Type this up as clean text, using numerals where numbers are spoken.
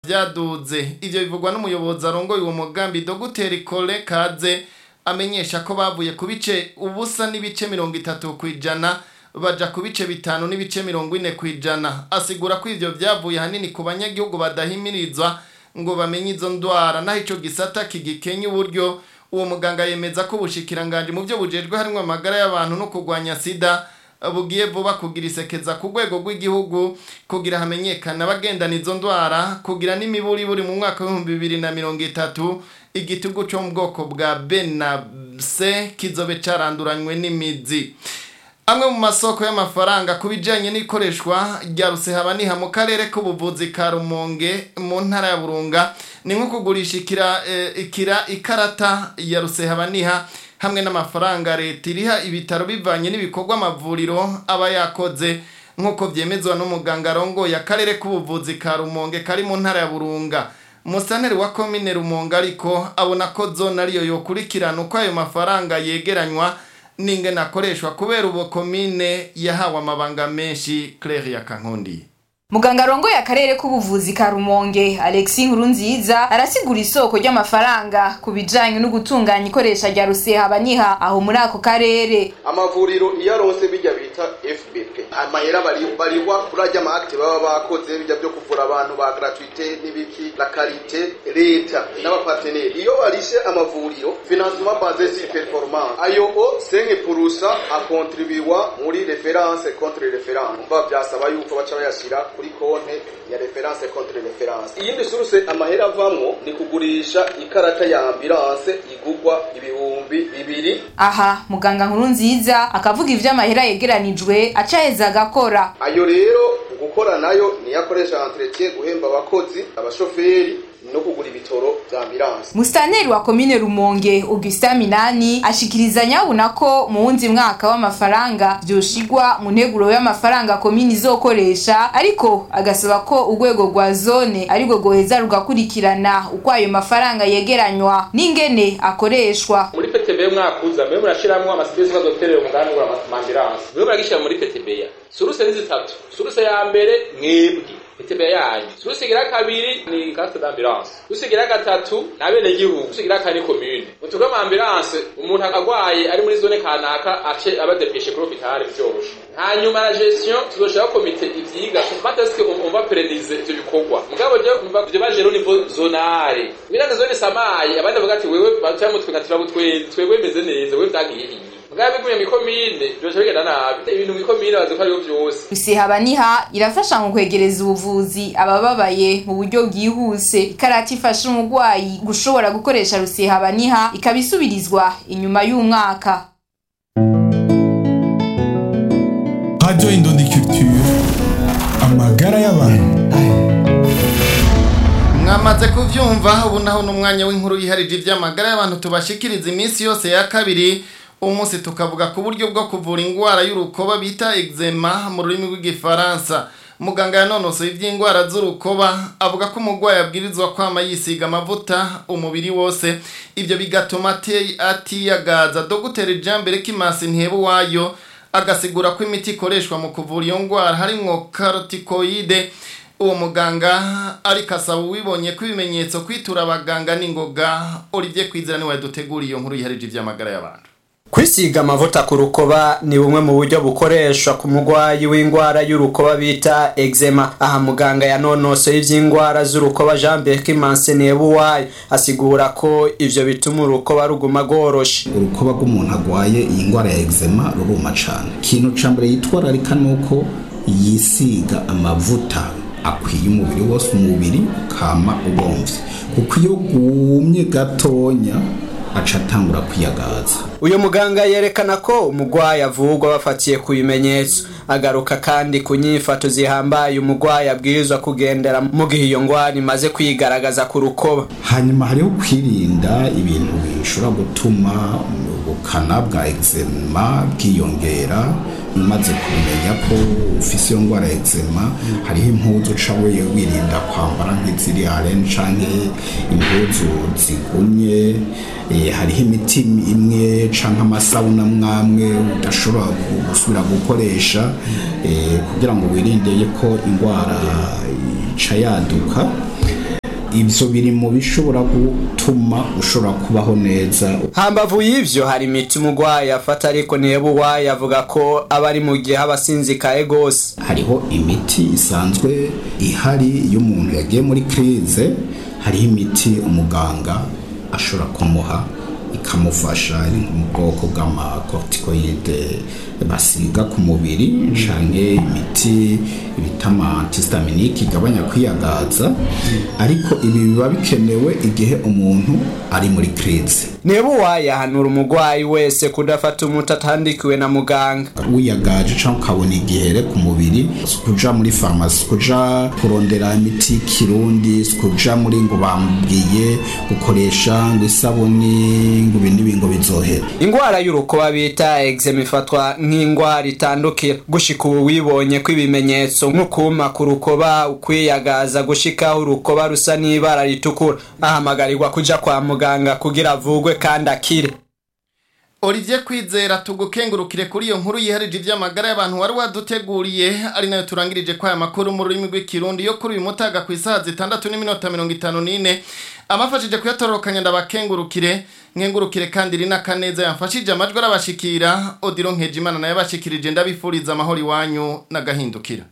vyaduze. Ivyo bivugwa n'umuyobozi arongoye uwo mugambi Dr. Kole Kaze amenyesha ko bavuye ku bice ubusa n'ibice 30% baja ku bice 5 n'ibice 40%. Asigura ko ivyo vyavuye hanini ku banyagihugu badahimirizwa ngo bamenye izo ndwara, naho ico gisata kigikenye uburyo. Uwo muganga yemeza ko ubushikiranganje mu byo bujejwe harimo amagara y'abantu no kurwanya sida bugiye vuba kugira isekeza ku rwego rw'igihugu kugira hamenyekana bagendana izo ndwara, kugira n'imiburi buri mu mwaka wa 2030 igitugu cyo mu bwoko bwa B na C kizobe caranduranywe n'imizi. Amwe mu masoko y'amafaranga kubijanye n'ikoreshwa rya Rusehabaniha mu karere k'ubuvuzi ka Rumonge mu ntara ya Burunga ni nko kugurisha ikarata ya Rusehabaniha hamwe n'amafaranga leta iriha ibitaro bivanye n'ibikorwa amavuriro aba yakoze, nk'uko vyemezwa n'umuganga arongoye akarere k'ubuvuzi ka Rumonge kari mu ntara ya Burunga. Musanteri wa komine Rumonge ariko abona ko zone ariyo yokurikirana uko ayo mafaranga yegeranywa ninge nakoreshwa kubera ubu komine yahawe amabanga menshi. Claire ya Kankondi. Muganga arongoye akarere k'ubuvuzi ka Rumonge Alexis Nkurunziza arasigura isoko ry'amafaranga kubijanye no gutunganya ikoresha rya Rusehabaniha aho muri ako karere. Amavuriro iyaronse bijya bita FBP amahera bariwa kurajya ama acte baba bakoze bijya byo kuvura abantu ba gratuité n'ibiki la qualité leta n'abapartenaire iyo barishe amavuriro financement basé sur performance ayo 5% a contribuwa muri référence contre référence umva byasaba yuko baca bayashira kuri konte ya référence contre référence. Iyindi source amahera avamwo ni kugurisha ikarata ya ambulance igugwa ibihumbi 200. Aha muganga Nkurunziza akavuga ivyo amahera yegeranijwe acaheza agakora. Ayo rero gukora nayo ni yakoresha entretien guhemba abakozi abashoferi no kugura ibitoro bya ambulance. Musitanteri wa komine Rumonge Augustin Minani ashikiriza nyabuna ko mu wundi mwaka w'amafaranga byoshigwa mu nteguro y'amafaranga komine izokoresha, ariko agasaba ko urwego rwa zone ariko goheza rugakurikirana uko ayo mafaranga yegeranywa n'ingene akoreshwa. Muri PTB mwaka uza mwe murashiramwo amasipesi bazoterera umugambi wa ambulance. Mwe muragishira muri PTB ya. Suruse ni zitatu. Suruse ya mbere mwebwe PTB yanyu. Susigira kabiri ni carte d'ambulance. Susigira gatatu nabene gihugu. Susigira kane commune. Utugama ambulance umuntu agwaye ari muri zone kanaka ace abadepeshe kuri hôpital byoshe. Hanyuma la gestion tuzoshaka komite ivyiga bataske on va pérenniser ivyo bikorwa. Mugabo byo baje au niveau zonale. Mirande zone samaye abandi bavuga ati wewe batya mutwe ngatira twebwe meze neza wewe byagiye Mugabe kuye mikomine byoshoregana nabi ibintu mikomine bazoka ari byose. Rusehabaniha irafasha mu kwegereza ubuvuzi abababaye mu buryo bwihuse. Ikarati ifasha umugwayi gushobora gukoresha Rusehabaniha ikabisubirizwa inyuma y'umwaka. Radio Indondi Culture amagara y'abantu. Mwamaze kuvyumva ubu naho n'umwanya w'inkuru yiharije ivy'amagara y'abantu tubashikiriza iminsi yose ya kabiri. Umunsi tukavuga ku buryo bwo kuvura ingwara y'urukoba bita eczema mu rurimi rw'igifaransa. Muganga yanonosoye ivy'ingwara z'urukoba avuga ko umugwayi abwirizwa kwama yisiga amavuta umubiri wose, ivyo bigatuma atiyagaza. Dr. Jambere Kimasi Ntebu wayo agasigura ko imiti ikoreshwa mu kuvura iyo ngwara harimwo corticoide. Uwo muganga ariko asaba uwibonye ko ibimenyetso kwitura abaganga n'ingoga. Olivier Kwizera niwe yaduteguriye iyo nkuru yiharije ivy'amagara y'abantu. Kwisiga amavuta ku rukoba ni bumwe mu buryo bukoreshwa ku mugwayi w'ingwara y'urukoba bita eczema. Aha muganga yanonosoye ivy'ingwara z'urukoba Jean-Pierre Kimanse Nebuwaye asigura ko ivyo bituma urukoba ruguma goroshe. Urukoba rw'umuntu agwaye iyi ngwara ya eczema ruruma cane. Kintu cambere yitwararika nuko yisiga amavuta akwiye umubiri wose, umubiri kama ubomvye, kuko iyo gumye gatonya aca atangura kwiyagaza. Uyo muganga yerekana ko umugwayi avugwa bafatiye ku bimenyetso, agaruka kandi ku nyifato zihambaye umugwayi abwirizwa kugendera mu gihe iyo ngwara imaze kwigaragaza ku rukoba. Hanyuma hariho kwirinda ibintu bishobora gutuma ubukana bwa eczema bwiyongera. Umaze kumenya ko ufise iyo ngwara ya eczema hariho impuzu cawe wirinda kwambara nk'iziri aren canke impuzu zigumye, hariho imiti imwe canke amasabuna mwamwe udashobora gusubira gukoresha kugira ngo wirinde ko ingwara ica yaduka. ivyo biri mu bishobora gutuma ushobora kubaho neza. Hambavu y'ivyo hari imiti umugwayi afata ariko Ntebuwayi avuga ko aba ari mu gihe abasinzikaye gose. Hariho imiti isanzwe ihari iyo umuntu yagiye muri crise, hariho imiti umuganga ashobora kumuha ikamufasha mu bwoko bw'ama corticoide basiga ku mubiri canke imiti bitama antihistaminique igabanya kwiyagaza, ariko ibi biba bikenewe igihe umuntu ari muri crise. Ntebuwayi ahanura umugwayi wese kudafata umuti atandikiwe na muganga. Wiyagaje canke ukabona igihere ku mubiri, kuja muri farmasi, kuja kurondera imiti kirundi, kuja muri ngo bambwiye gukoresha ngo isabuni ngo ibindi ngo bizohera. Ingwara y'urukoba bita eczema ifatwa nk'ingwara itandukira. Gushika ubu wibonye ko ibimenyetso nk'ukuma ku rukoba, ukwiyagaza, gushikaho urukoba rusa n'ibara ritukura, ahamagarirwa kuja kwa muganga kugira avugwe kandi akire. Olivier Kwizera tugukengurukire kuri iyo nkuru yiharije ivy'amagara y'abantu wari waduteguriye, ari nayo turangirije kwa aya makuru mu rurimi rw'ikirundi yo kuri uyu mutaga ku isaha 6:54. Amafashije kuyatororokanya ndabakengurukire, nkengurukire kandi Rina Kaneza yamfashije amajwi arabashikira. Odilo Nkejimana naye abashikirije ndabifuriza amahoro iwanyu n'agahindukira.